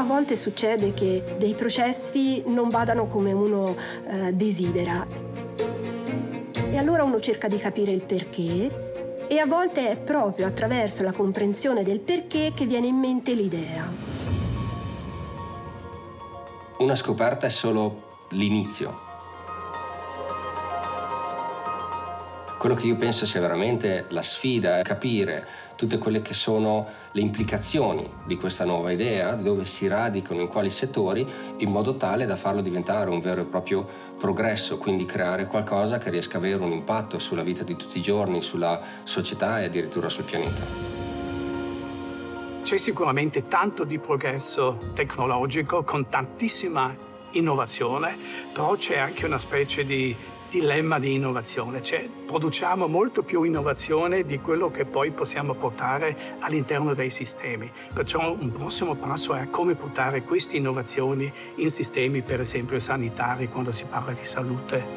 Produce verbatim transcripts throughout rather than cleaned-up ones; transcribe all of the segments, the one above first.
a volte succede che dei processi non vadano come uno eh, desidera. E allora uno cerca di capire il perché, e a volte è proprio attraverso la comprensione del perché che viene in mente l'idea. Una scoperta è solo l'inizio. Quello che io penso sia veramente la sfida è capire tutte quelle che sono le implicazioni di questa nuova idea, dove si radicano, in quali settori, in modo tale da farlo diventare un vero e proprio progresso, quindi creare qualcosa che riesca a avere un impatto sulla vita di tutti i giorni, sulla società e addirittura sul pianeta. C'è sicuramente tanto di progresso tecnologico con tantissima innovazione, però c'è anche una specie di dilemma di innovazione, cioè produciamo molto più innovazione di quello che poi possiamo portare all'interno dei sistemi. Perciò un prossimo passo è come portare queste innovazioni in sistemi, per esempio sanitari, quando si parla di salute.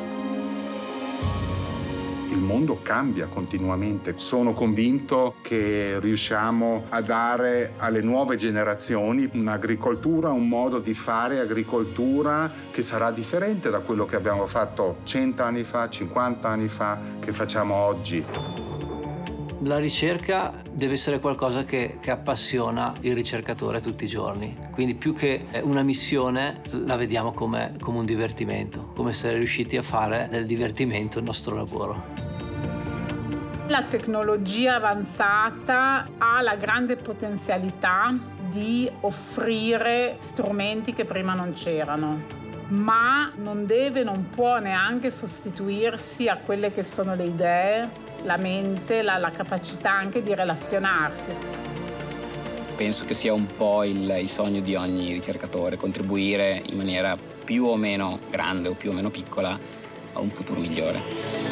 Il mondo cambia continuamente. Sono convinto che riusciamo a dare alle nuove generazioni un'agricoltura, un modo di fare agricoltura che sarà differente da quello che abbiamo fatto cento anni fa, cinquanta anni fa, che facciamo oggi. La ricerca deve essere qualcosa che, che appassiona il ricercatore tutti i giorni. Quindi più che una missione la vediamo come, come un divertimento, come essere riusciti a fare del divertimento il nostro lavoro. La tecnologia avanzata ha la grande potenzialità di offrire strumenti che prima non c'erano, ma non deve, non può neanche sostituirsi a quelle che sono le idee, la mente, la, la capacità anche di relazionarsi. Penso che sia un po' il, il sogno di ogni ricercatore, contribuire in maniera più o meno grande o più o meno piccola a un futuro migliore.